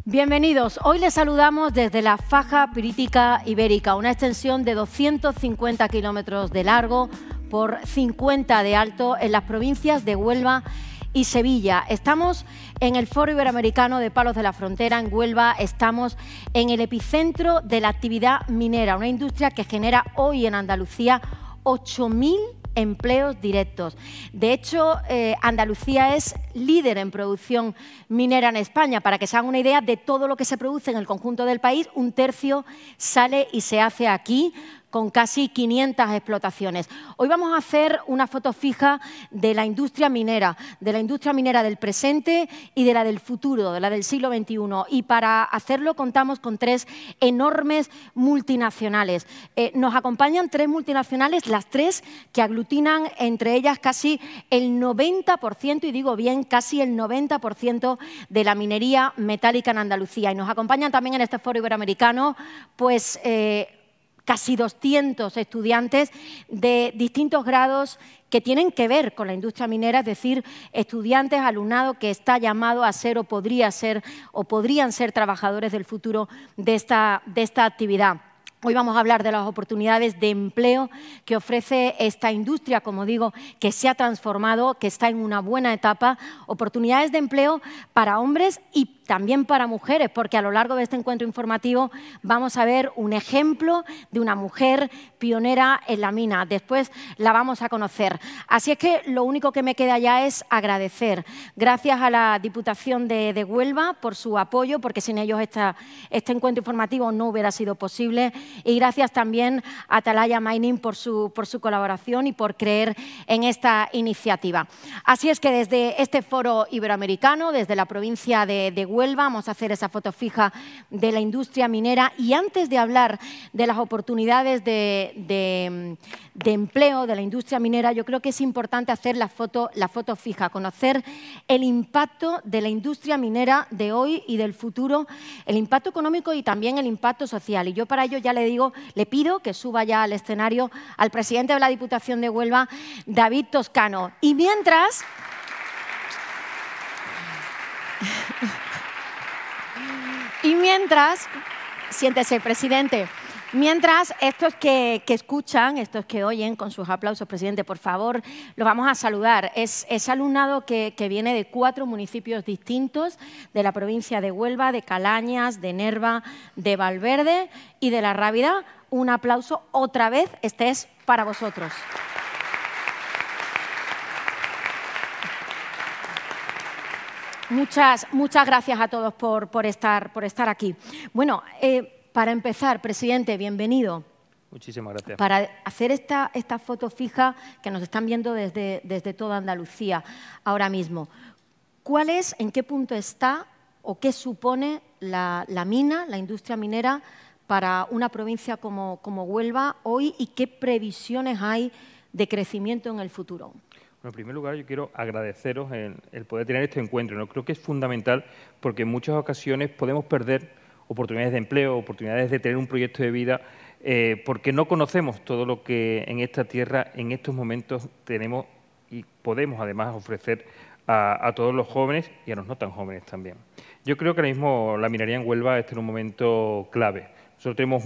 Bienvenidos. Hoy les saludamos desde la Faja Pirítica Ibérica, una extensión de 250 kilómetros de largo por 50 de alto en las provincias de Huelva y Sevilla. Estamos en el Foro Iberoamericano de Palos de la Frontera, en Huelva. Estamos en el epicentro de la actividad minera, una industria que genera hoy en Andalucía 8.000 empleos directos. De hecho, Andalucía es líder en producción minera en España. Para que se hagan una idea de todo lo que se produce en el conjunto del país, un tercio sale y se hace aquí, con casi 500 explotaciones. Hoy vamos a hacer una foto fija de la industria minera del presente y de la del futuro, de la del siglo XXI. Y para hacerlo contamos con tres enormes multinacionales. Nos acompañan tres multinacionales, las tres que aglutinan entre ellas casi el 90%, y digo bien, casi el 90% de la minería metálica en Andalucía. Y nos acompañan también en este foro iberoamericano, pues, casi 200 estudiantes de distintos grados que tienen que ver con la industria minera, es decir, estudiantes, alumnado que está llamado a ser o podrían ser trabajadores del futuro de esta actividad. Hoy vamos a hablar de las oportunidades de empleo que ofrece esta industria, como digo, que se ha transformado, que está en una buena etapa, oportunidades de empleo para hombres y también para mujeres, porque a lo largo de este encuentro informativo vamos a ver un ejemplo de una mujer pionera en la mina. Después la vamos a conocer. Así es que lo único que me queda ya es agradecer. Gracias a la Diputación de Huelva por su apoyo, porque sin ellos este encuentro informativo no hubiera sido posible. Y gracias también a Atalaya Mining por su colaboración y por creer en esta iniciativa. Así es que desde este foro iberoamericano, desde la provincia de Huelva, vamos a hacer esa foto fija de la industria minera. Y antes de hablar de las oportunidades de empleo de la industria minera, yo creo que es importante hacer la foto fija, conocer el impacto de la industria minera de hoy y del futuro, el impacto económico y también el impacto social. Y yo para ello ya le pido que suba ya al escenario al presidente de la Diputación de Huelva, David Toscano. Y mientras, siéntese, presidente. Mientras, estos que escuchan, estos que oyen, con sus aplausos, presidente, por favor, los vamos a saludar. Es alumnado que viene de 4 municipios distintos de la provincia de Huelva, de Calañas, de Nerva, de Valverde y de La Rábida. Un aplauso otra vez, este es para vosotros. Muchas gracias a todos por estar aquí. Bueno, para empezar, presidente, bienvenido. Muchísimas gracias. Para hacer esta foto fija que nos están viendo desde toda Andalucía ahora mismo, ¿cuál es, en qué punto está o qué supone la mina, la industria minera, para una provincia como Huelva hoy y qué previsiones hay de crecimiento en el futuro? Bueno, en primer lugar, yo quiero agradeceros el poder tener este encuentro, ¿no? Creo que es fundamental porque en muchas ocasiones podemos perder oportunidades de empleo, oportunidades de tener un proyecto de vida, porque no conocemos todo lo que en esta tierra en estos momentos tenemos y podemos además ofrecer a todos los jóvenes y a los no tan jóvenes también. Yo creo que ahora mismo la minería en Huelva está en un momento clave. Nosotros tenemos